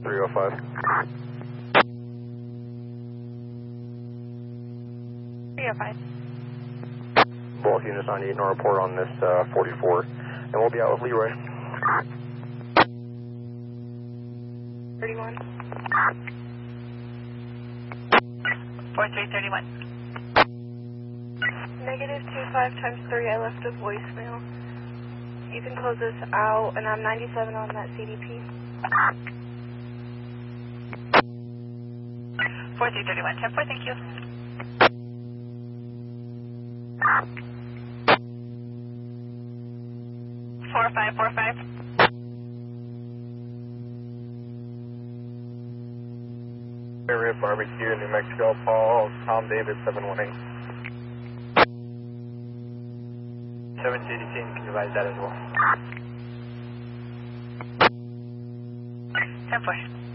305. Both units 98, no report on this 44. And we'll be out with Leroy. 31. 4331. Negative 25 times 3, I left a voicemail. You can close this out, and I'm 97 on that CDP. 4331, 10-4, thank you. Four five. Rib Barbecue, New Mexico, Paul, Tom David, 718. 718, can you advise that as well? 10-4.